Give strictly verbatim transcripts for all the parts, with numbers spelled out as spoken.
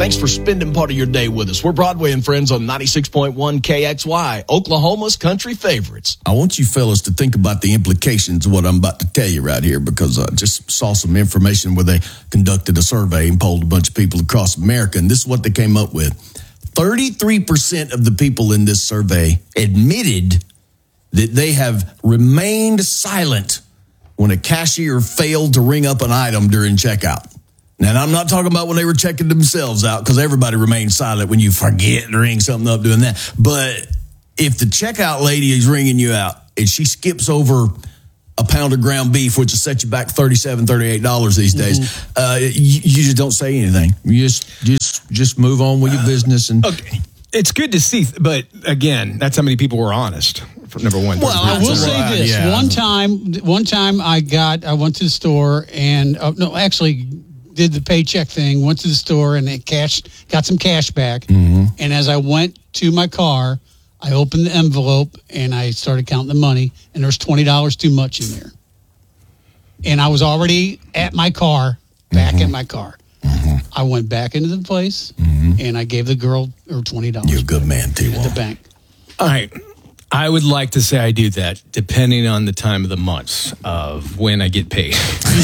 Thanks for spending part of your day with us. We're Broadway and Friends on ninety-six point one K X Y, Oklahoma's country favorites. I want you fellas to think about the implications of what I'm about to tell you right here, because I just saw some information where they conducted a survey and polled a bunch of people across America, and this is what they came up with. thirty-three percent of the people in this survey admitted that they have remained silent when a cashier failed to ring up an item during checkout. Now, I'm not talking about when they were checking themselves out, because everybody remains silent when you forget to ring something up doing that. But if the checkout lady is ringing you out and she skips over a pound of ground beef, which will set you back thirty-seven dollars, thirty-eight dollars these days, mm-hmm. uh, you, you just don't say anything. You just just just move on with your business. And okay. It's good to see, but again, that's how many people were honest. For number one. Well, I will say this: yeah. one time, one time I got, I went to the store and uh, no, actually. did the paycheck thing, went to the store and it cash, got some cash back. Mm-hmm. And as I went to my car, I opened the envelope and I started counting the money, and there was twenty dollars too much in there. And I was already at my car, back mm-hmm. in my car. Mm-hmm. I went back into the place mm-hmm. and I gave the girl her twenty dollars. You're a good man, T. At the bank. All right. I would like to say I do that depending on the time of the months of when I get paid.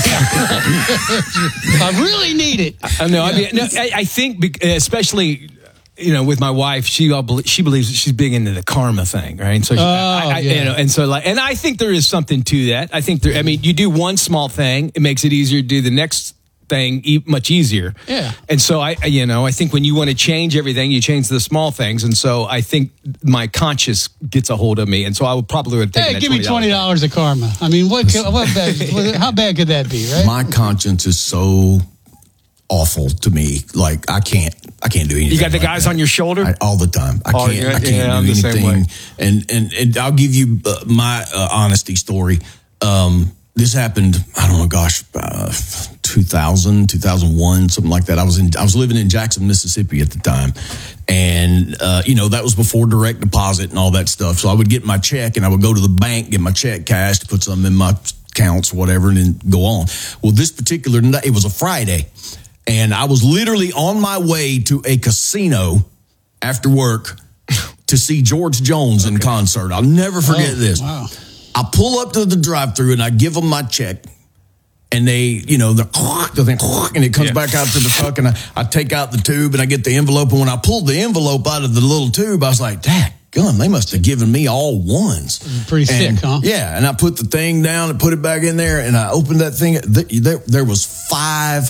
I really need it. I know. I mean, no, I, I think, especially, you know, with my wife, she all, she believes that she's big into the karma thing, right? So, she, oh, I, I, yeah. you know, and so like, and I think there is something to that. I think there. I mean, you do one small thing, it makes it easier to do the next thing much easier. Yeah. And so I, you know, I think when you want to change everything, you change the small things. And so I think my conscience gets a hold of me. And so I would probably would take hey, that give me twenty dollars of karma. I mean, what, what bad, how bad could that be, right? My conscience is so awful to me. Like I can't, I can't do anything. You got the like guys that. on your shoulder I, all the time. I oh, can't, yeah, I can't yeah, do I'm the same anything. way. And, and, and I'll give you uh, my uh, honesty story. Um, This happened, I don't know, gosh, uh, two thousand, two thousand one, something like that. I was in, I was living in Jackson, Mississippi at the time. And, uh, you know, that was before direct deposit and all that stuff. So I would get my check and I would go to the bank, get my check cashed, put something in my accounts, whatever, and then go on. Well, this particular night, it was a Friday. And I was literally on my way to a casino after work to see George Jones okay. in concert. I'll never forget oh, this. Wow. I pull up to the drive-thru and I give them my check, and they, you know, the thing, and it comes yeah. back out to the truck, and I, I take out the tube and I get the envelope. And when I pulled the envelope out of the little tube, I was like, "Dang, gun, they must have given me all ones." Pretty and, thick, huh? Yeah, and I put the thing down and put it back in there, and I opened that thing. There, there was five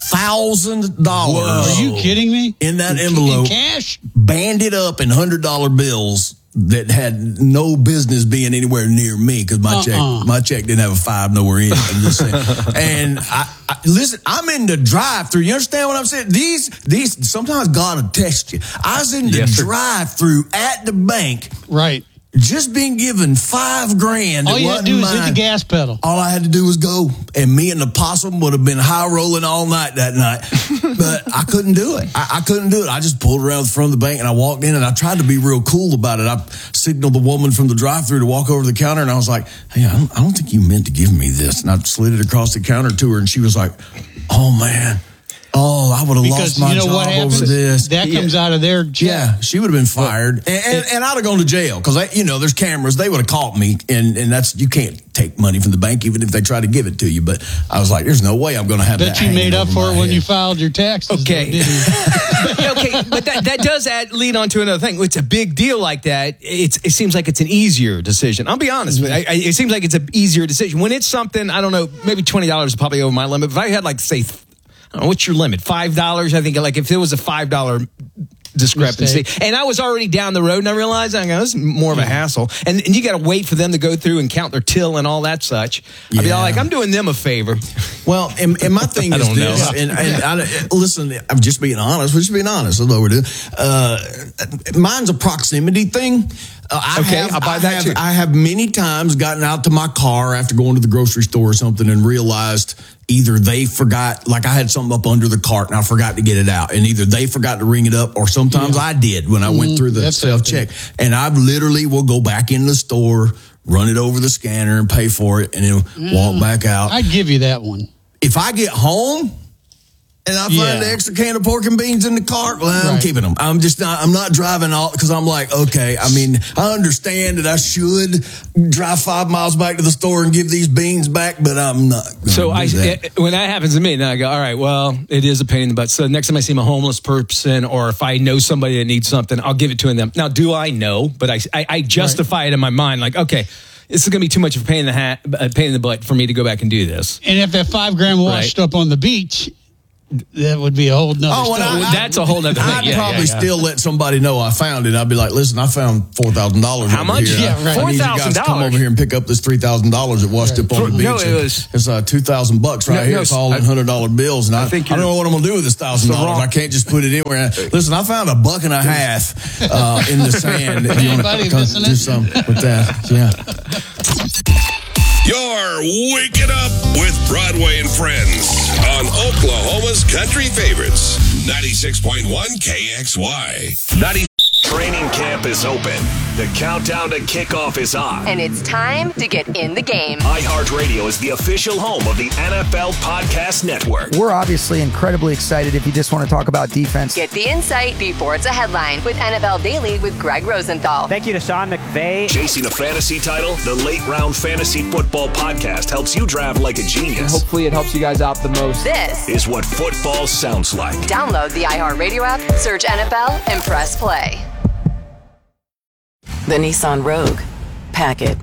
thousand dollars. Are you kidding me? In that in, envelope, in cash, banded up in hundred dollar bills that had no business being anywhere near me, because my uh-uh. check my check didn't have a five nowhere in it. I'm just saying. And I, I listen, I'm in the drive-through. You understand what I'm saying? These these sometimes God will test you. I was in the yes, drive-through at the bank, right? Just being given five grand. All you had to do was hit the gas pedal. All I had to do was go, and me and the possum would have been high rolling all night that night. But I couldn't do it. I, I couldn't do it. I just pulled around the front of the bank and I walked in, and I tried to be real cool about it. I signaled the woman from the drive-thru to walk over to the counter, and I was like, "Hey, I don't, I don't think you meant to give me this." And I slid it across the counter to her, and she was like, "Oh man. Oh, I would have lost my you know job what over this." That yeah. comes out of their check. Yeah, she would have been fired, and, and, and I'd have gone to jail, because you know there's cameras. They would have caught me, and, and that's you can't take money from the bank even if they try to give it to you. But I was like, there's no way I'm going to have Bet that. Bet you made up for it head. when you filed your taxes. Okay, though, okay, but that, that does add, lead on to another thing. It's a big deal like that. It's it seems like it's an easier decision. I'll be honest with you. I, I, it seems like it's an easier decision when it's something I don't know. Maybe twenty dollars is probably over my limit. If I had like say. I don't know, what's your limit? Five dollars? I think like if it was a five dollar discrepancy, Mistake. And I was already down the road, and I realized I go, this is more of a hassle, and, and you got to wait for them to go through and count their till and all that such. Yeah. I'd be all like, I'm doing them a favor. Well, and, and my thing is this, and, and I, listen, I'm just being honest. We're just being honest. That's what we're doing. Uh, mine's a proximity thing. Uh, I okay, have, I'll buy I that have, too. I have many times gotten out to my car after going to the grocery store or something and realized either they forgot, like I had something up under the cart and I forgot to get it out, and either they forgot to ring it up, or sometimes yeah. I did when I went through the That's self-check. And I literally will go back in the store, run it over the scanner and pay for it, and then yeah. walk back out. I'd give you that one. If I get home and I find Yeah. the extra can of pork and beans in the cart, well, I'm Right. keeping them. I'm just not, I'm not driving all, because I'm like, okay, I mean, I understand that I should drive five miles back to the store and give these beans back, but I'm not gonna So do I, that. it, when that happens to me, then I go, all right, well, it is a pain in the butt. So next time I see a homeless person, or if I know somebody that needs something, I'll give it to them. Now, do I know? But I, I, I justify it in my mind, like, okay, this is going to be too much of a pain in the hat, a pain in the butt for me to go back and do this. And if that five grand washed Right. up on the beach, that would be a whole nother Oh, and story. I- That's a whole other thing. I'd Yeah, probably yeah, yeah. still let somebody know I found it. I'd be like, listen, I found four thousand dollars How over much? here. Yeah, I- right. I need you guys to come four thousand dollars. over here and pick up this three thousand dollars that washed up on the beach. No, it And was- It's uh, two thousand bucks right No, here. no, It's all I- in one hundred dollar bills. And I, I, think don't you're- know what I'm going to do with this one thousand dollars. wrong- I can't just put it anywhere. Listen, I found a buck and a half uh, in the sand. If you want Anybody to missing do it? something with that. Yeah. You're waking up with Broadway and Friends on Oklahoma's Country Favorites, ninety-six point one K X Y. ninety Training camp is open. The countdown to kickoff is on. And it's time to get in the game. iHeartRadio is the official home of the N F L Podcast Network. We're obviously incredibly excited if you just want to talk about defense. Get the insight before it's a headline with N F L Daily with Greg Rosenthal. Thank you to Sean McVay. Chasing a fantasy title, the Late Round Fantasy Football Podcast helps you draft like a genius. Hopefully it helps you guys out the most. This Is what football sounds like. Download the iHeartRadio app, search N F L, and press play. The Nissan Rogue. Pack it.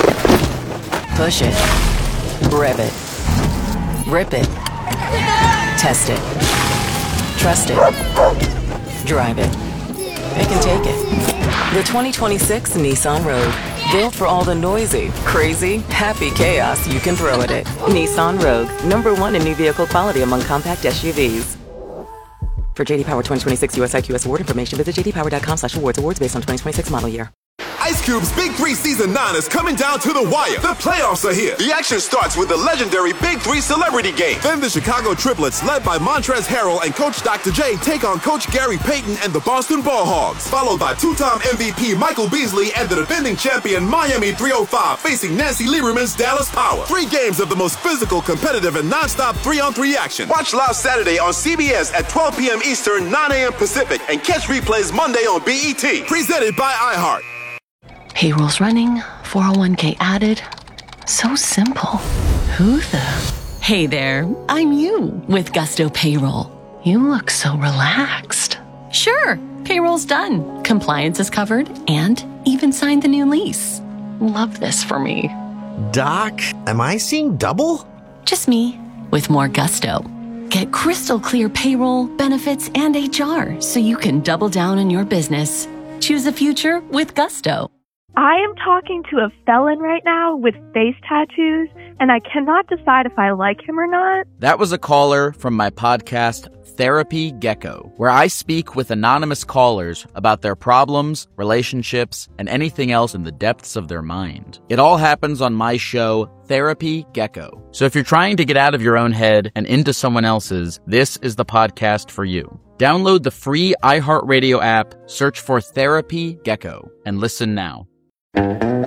Push it. Rev it. Rip it. Test it. Trust it. Drive it. It can take it. The twenty twenty-six Nissan Rogue. Built for all the noisy, crazy, happy chaos you can throw at it. Nissan Rogue. Number one in new vehicle quality among compact S U Vs. For J D Power twenty twenty-six U S I Q S award information, visit j d power dot com slash awards. Awards based on twenty twenty-six model year. Ice Cube's Big Three Season nine is coming down to the wire. The playoffs are here. The action starts with the legendary Big Three Celebrity Game. Then the Chicago Triplets, led by Montrezl Harrell and Coach Doctor J, take on Coach Gary Payton and the Boston Ball Hogs. Followed by two-time M V P Michael Beasley and the defending champion Miami three oh five facing Nancy Lieberman's Dallas Power. Three games of the most physical, competitive, and non-stop three-on-three action. Watch live Saturday on C B S at twelve p.m. Eastern, nine a.m. Pacific, and catch replays Monday on B E T. Presented by iHeart. Payroll's running, four oh one k added. So simple. Who the? Hey there, I'm you with Gusto Payroll. You look so relaxed. Sure, payroll's done. Compliance is covered and even signed the new lease. Love this for me. Doc, am I seeing double? Just me with more gusto. Get crystal clear payroll, benefits, and H R so you can double down on your business. Choose a future with Gusto. I am talking to a felon right now with face tattoos, and I cannot decide if I like him or not. That was a caller from my podcast, Therapy Gecko, where I speak with anonymous callers about their problems, relationships, and anything else in the depths of their mind. It all happens on my show, Therapy Gecko. So if you're trying to get out of your own head and into someone else's, this is the podcast for you. Download the free iHeartRadio app, search for Therapy Gecko, and listen now.